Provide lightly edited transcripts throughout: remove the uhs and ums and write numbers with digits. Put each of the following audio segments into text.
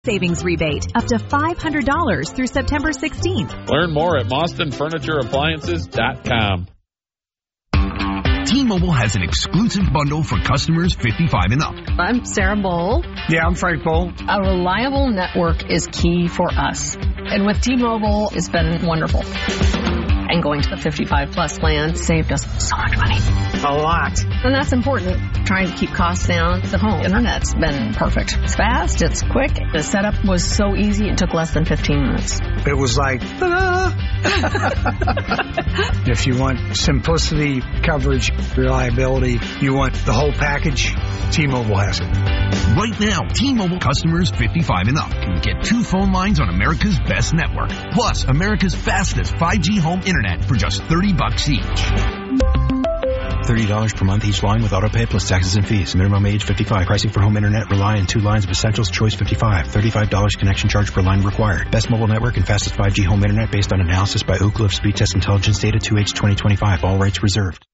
Savings rebate up to $500 through September 16th. Learn more at MaustonFurnitureAppliances.com. T-Mobile has an exclusive bundle for customers 55 and up. I'm Sarah Bowl. Yeah, I'm Frank Bowl. A reliable network is key for us. And with T-Mobile, it's been wonderful. And going to the 55-plus plan saved us so much money. A lot. And that's important. Trying to keep costs down. The home internet's been perfect. It's fast. It's quick. The setup was so easy. It took less than 15 minutes. It was like, If you want simplicity, coverage, reliability, you want the whole package, T-Mobile has it. Right now, T-Mobile customers 55 and up can get 2 phone lines on America's best network, plus America's fastest 5G home internet for just $30 each. $30 per month each line with autopay plus taxes and fees. Minimum age 55. Pricing for home internet rely on 2 lines of Essentials Choice 55. $35 connection charge per line required. Best mobile network and fastest 5G home internet based on analysis by Ookla of Speed Test Intelligence data 2H 2025. All rights reserved.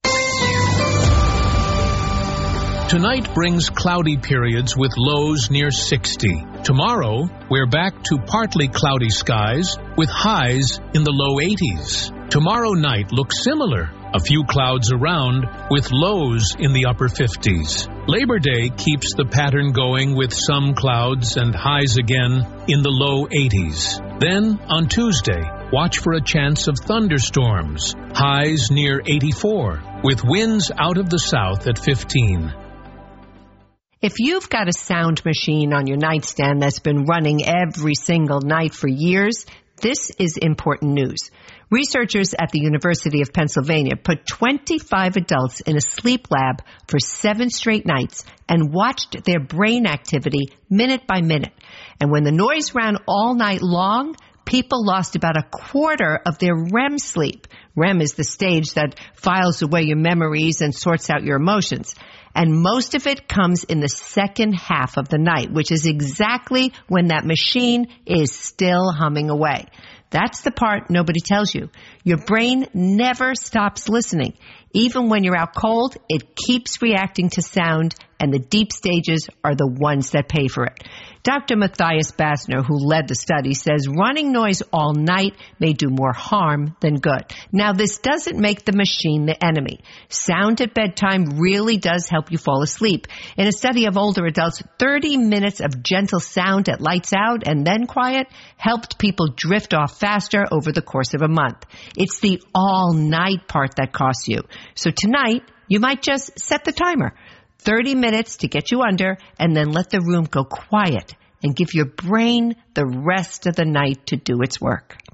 Tonight brings cloudy periods with lows near 60. Tomorrow, we're back to partly cloudy skies with highs in the low 80s. Tomorrow night looks similar. A few clouds around with lows in the upper 50s. Labor Day keeps the pattern going with some clouds and highs again in the low 80s. Then, on Tuesday, watch for a chance of thunderstorms. Highs near 84, with winds out of the south at 15. If you've got a sound machine on your nightstand that's been running every single night for years, this is important news. Researchers at the University of Pennsylvania put 25 adults in a sleep lab for 7 straight nights and watched their brain activity minute by minute. And when the noise ran all night long, people lost about a quarter of their REM sleep. REM is the stage that files away your memories and sorts out your emotions. And most of it comes in the second half of the night, which is exactly when that machine is still humming away. That's the part nobody tells you. Your brain never stops listening. Even when you're out cold, it keeps reacting to sound, and the deep stages are the ones that pay for it. Dr. Matthias Bassner, who led the study, says running noise all night may do more harm than good. Now, this doesn't make the machine the enemy. Sound at bedtime really does help you fall asleep. In a study of older adults, 30 minutes of gentle sound at lights out and then quiet helped people drift off faster over the course of a month. It's the all-night part that costs you. So tonight, you might just set the timer. 30 minutes to get you under, and then let the room go quiet and give your brain the rest of the night to do its work.